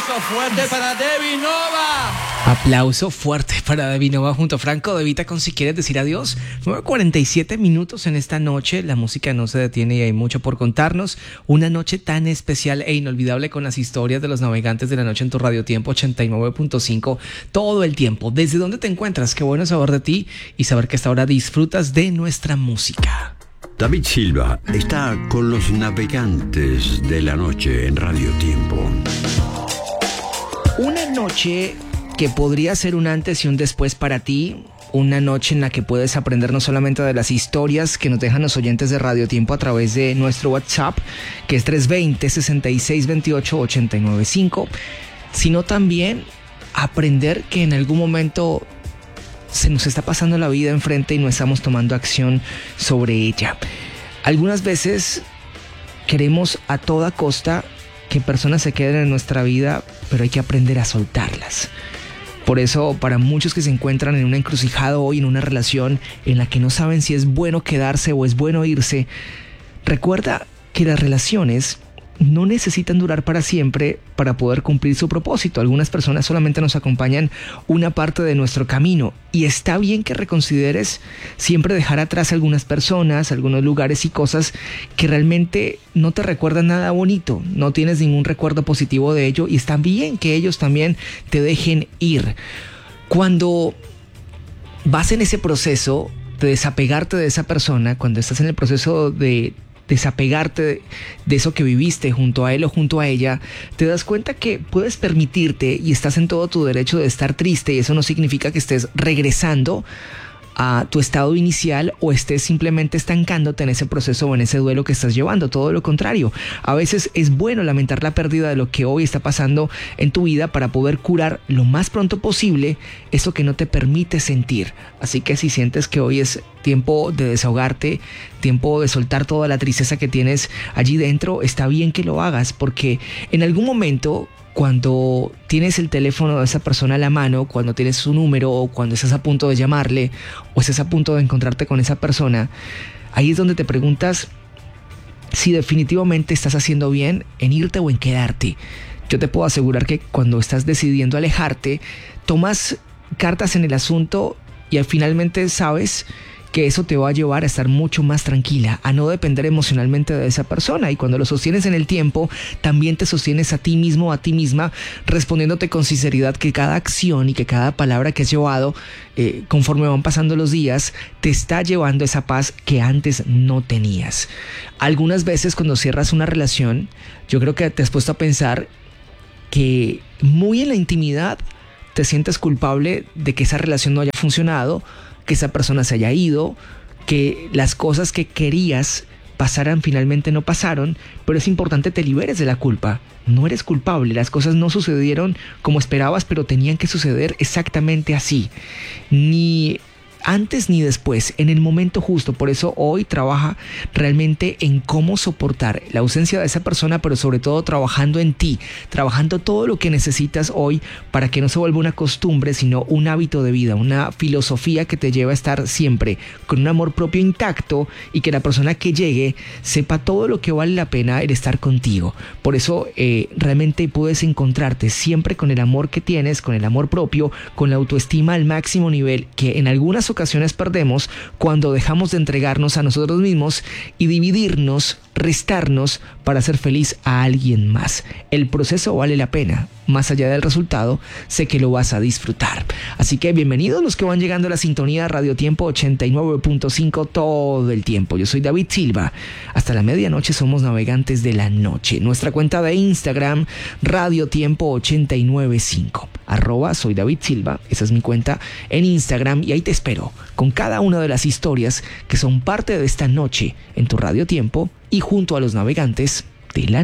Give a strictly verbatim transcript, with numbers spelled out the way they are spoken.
aplauso fuerte para Debbie Nova. Aplauso fuerte para Debbie Nova junto a Franco De Vita con Si Quieres Decir Adiós. nueve cuarenta y siete minutos en esta noche. La música no se detiene y hay mucho por contarnos. Una noche tan especial e inolvidable con las historias de los navegantes de la noche en tu Radio Tiempo ochenta y nueve punto cinco todo el tiempo. ¿Desde dónde te encuentras? Qué bueno saber de ti y saber que hasta ahora disfrutas de nuestra música. David Silva está con los navegantes de la noche en Radio Tiempo. Una noche que podría ser un antes y un después para ti. Una noche en la que puedes aprender no solamente de las historias que nos dejan los oyentes de Radio Tiempo a través de nuestro WhatsApp, que es tres dos cero, seis seis dos ocho, ocho nueve cinco, sino también aprender que en algún momento se nos está pasando la vida enfrente y no estamos tomando acción sobre ella. Algunas veces queremos a toda costa que personas se queden en nuestra vida, pero hay que aprender a soltarlas. Por eso, para muchos que se encuentran en una encrucijada hoy, en una relación en la que no saben si es bueno quedarse o es bueno irse, recuerda que las relaciones no necesitan durar para siempre para poder cumplir su propósito. Algunas personas solamente nos acompañan una parte de nuestro camino y está bien que reconsideres siempre dejar atrás algunas personas, algunos lugares y cosas que realmente no te recuerdan nada bonito, no tienes ningún recuerdo positivo de ello y está bien que ellos también te dejen ir. Cuando vas en ese proceso de desapegarte de esa persona, cuando estás en el proceso de desapegarte de, de eso que viviste junto a él o junto a ella, te das cuenta que puedes permitirte y estás en todo tu derecho de estar triste, y eso no significa que estés regresando a tu estado inicial o estés simplemente estancándote en ese proceso o en ese duelo que estás llevando. Todo lo contrario, a veces es bueno lamentar la pérdida de lo que hoy está pasando en tu vida para poder curar lo más pronto posible eso que no te permite sentir. Así que si sientes que hoy es tiempo de desahogarte, tiempo de soltar toda la tristeza que tienes allí dentro, está bien que lo hagas, porque en algún momento, cuando tienes el teléfono de esa persona a la mano, cuando tienes su número o cuando estás a punto de llamarle o estás a punto de encontrarte con esa persona, ahí es donde te preguntas si definitivamente estás haciendo bien en irte o en quedarte. Yo te puedo asegurar que cuando estás decidiendo alejarte, tomas cartas en el asunto y finalmente sabes que eso te va a llevar a estar mucho más tranquila, a no depender emocionalmente de esa persona. Y cuando lo sostienes en el tiempo, también te sostienes a ti mismo, a ti misma, respondiéndote con sinceridad que cada acción y que cada palabra que has llevado, eh, conforme van pasando los días, te está llevando esa paz que antes no tenías. Algunas veces cuando cierras una relación, yo creo que te has puesto a pensar que muy en la intimidad te sientes culpable de que esa relación no haya funcionado, que esa persona se haya ido, que las cosas que querías pasaran finalmente no pasaron, pero es importante que te liberes de la culpa. No eres culpable, las cosas no sucedieron como esperabas, pero tenían que suceder exactamente así. Ni antes ni después, en el momento justo. Por eso hoy trabaja realmente en cómo soportar la ausencia de esa persona, pero sobre todo trabajando en ti, trabajando todo lo que necesitas hoy para que no se vuelva una costumbre, sino un hábito de vida, una filosofía que te lleva a estar siempre con un amor propio intacto y que la persona que llegue sepa todo lo que vale la pena el estar contigo. Por eso eh, realmente puedes encontrarte siempre con el amor que tienes, con el amor propio, con la autoestima al máximo nivel, que en algunas ocasiones perdemos cuando dejamos de entregarnos a nosotros mismos y dividirnos, restarnos para hacer feliz a alguien más. El proceso vale la pena. Más allá del resultado, sé que lo vas a disfrutar. Así que bienvenidos los que van llegando a la sintonía de Radio Tiempo ochenta y nueve punto cinco todo el tiempo. Yo soy David Silva. Hasta la medianoche somos navegantes de la noche. Nuestra cuenta de Instagram, Radio Tiempo ochenta y nueve punto cinco. Arroba soy David Silva. Esa es mi cuenta en Instagram y ahí te espero con cada una de las historias que son parte de esta noche en tu Radio Tiempo y junto a los navegantes de la noche.